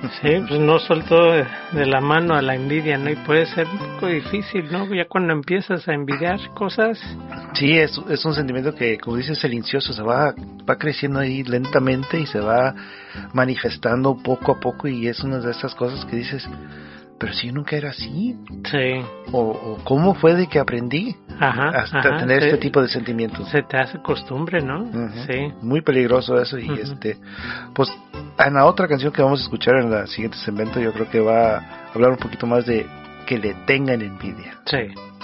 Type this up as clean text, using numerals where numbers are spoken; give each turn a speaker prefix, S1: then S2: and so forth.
S1: Sí, pues no soltó de la mano a la envidia, ¿no? Y puede ser un poco difícil, ¿no? Ya cuando empiezas a envidiar cosas.
S2: Sí, es un sentimiento que, como dices, silencioso, va creciendo ahí lentamente y se va manifestando poco a poco, y es una de esas cosas que dices, pero si yo nunca era así.
S1: Sí.
S2: O cómo fue de que aprendí hasta tener este tipo de sentimientos.
S1: Se te hace costumbre, ¿no? Sí.
S2: Muy peligroso eso. Y pues en la otra canción que vamos a escuchar en la siguiente segmento, yo creo que va a hablar un poquito más de que le tengan envidia.
S1: Sí.